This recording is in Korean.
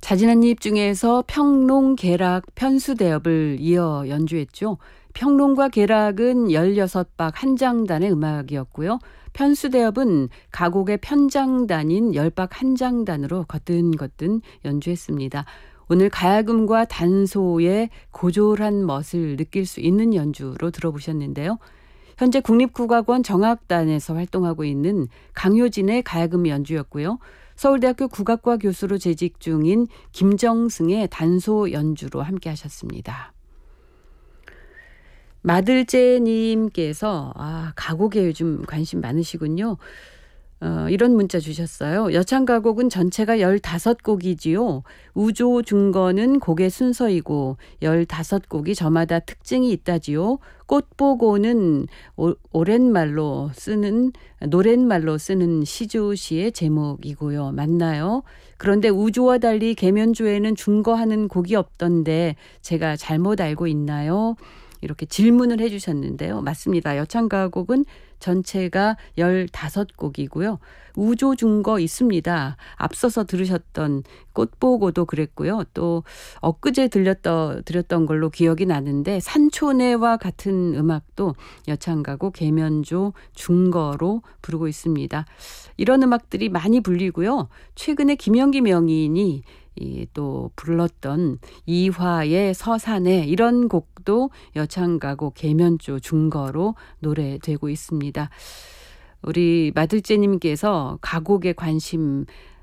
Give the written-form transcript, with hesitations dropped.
자진 한입 중에서 평농, 계락, 편수대업을 이어 연주했죠. 평농과 계락은 16박 한장단의 음악이었고요. 편수대업은 가곡의 편장단인 10박 한장단으로 거뜬거뜬 연주했습니다. 오늘 가야금과 단소의 고졸한 멋을 느낄 수 있는 연주로 들어보셨는데요. 현재 국립국악원 정악단에서 활동하고 있는 강효진의 가야금 연주였고요. 서울대학교 국악과 교수로 재직 중인 김정승의 단소 연주로 함께 하셨습니다. 마들제님께서 가곡에 요즘 관심 많으시군요. 이런 문자 주셨어요. 여창가곡은 전체가 15곡이지요. 우조 중거는 곡의 순서이고 15곡이 저마다 특징이 있다지요. 꽃보고는 노랫말로 쓰는 시조시의 제목이고요. 맞나요? 그런데 우조와 달리 계면조에는 중거하는 곡이 없던데 제가 잘못 알고 있나요? 이렇게 질문을 해주셨는데요. 맞습니다. 여창가곡은 전체가 15곡이고요. 우조 중거 있습니다. 앞서서 들으셨던 꽃보고도 그랬고요. 또 엊그제 들렸던 걸로 기억이 나는데 산초내와 같은 음악도 여창가곡 계면조 중거로 부르고 있습니다. 이런 음악들이 많이 불리고요. 최근에 김영기 명인이 또 불렀던 이화의 서산에 이런 곡도 여창가곡 계면조 중거로 노래되고 있습니다. 우리 마들제님께서 가곡에 관심